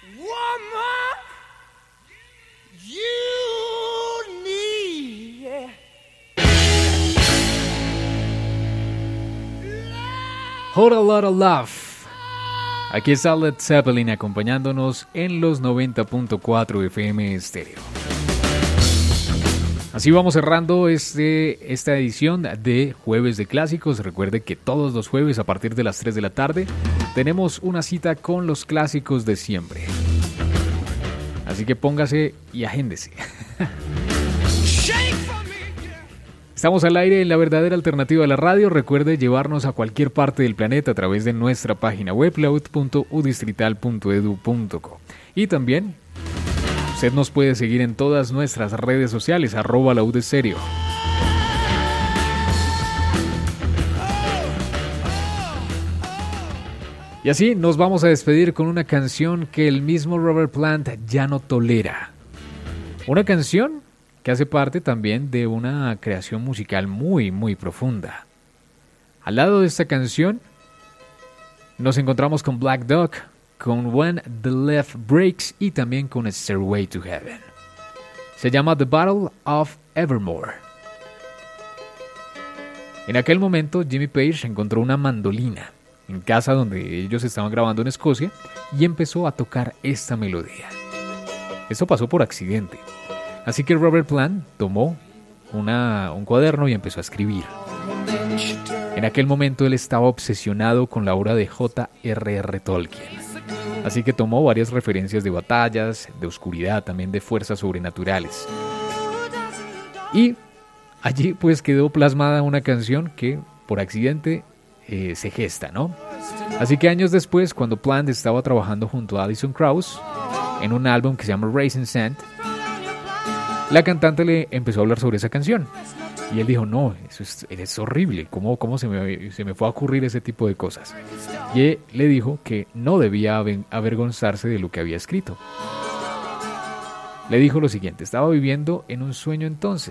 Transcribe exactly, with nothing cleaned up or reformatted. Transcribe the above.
woman you need. Whole Lot of Love. Aquí está Led Zeppelin acompañándonos en los noventa punto cuatro F M Estéreo. Así vamos cerrando este, esta edición de Jueves de Clásicos. Recuerde que todos los jueves a partir de las tres de la tarde tenemos una cita con los clásicos de siempre. Así que póngase y agéndese. Estamos al aire en la verdadera alternativa de la radio. Recuerde llevarnos a cualquier parte del planeta a través de nuestra página web la u d punto u distrital punto e d u punto co. Y también usted nos puede seguir en todas nuestras redes sociales, arroba la U de Stereo. Y así nos vamos a despedir con una canción que el mismo Robert Plant ya no tolera. Una canción que hace parte también de una creación musical muy, muy profunda. Al lado de esta canción nos encontramos con Black Dog, con When the Left Breaks y también con Stairway to Heaven. Se llama The Battle of Evermore. En aquel momento Jimmy Page encontró una mandolina en casa donde ellos estaban grabando en Escocia y empezó a tocar esta melodía. Esto pasó por accidente. Así que Robert Plant tomó una, un cuaderno y empezó a escribir. En aquel momento él estaba obsesionado con la obra de J R R Tolkien. Así que tomó varias referencias de batallas, de oscuridad, también de fuerzas sobrenaturales. Y allí pues quedó plasmada una canción que por accidente eh, se gesta, ¿no? Así que años después, cuando Plant estaba trabajando junto a Alison Krauss en un álbum que se llama Raisin Sand, la cantante le empezó a hablar sobre esa canción. Y él dijo, no, eso es, es horrible, ¿cómo, cómo se, me, se me fue a ocurrir ese tipo de cosas? Y él le dijo que no debía avergonzarse de lo que había escrito. Le dijo lo siguiente, estaba viviendo en un sueño entonces.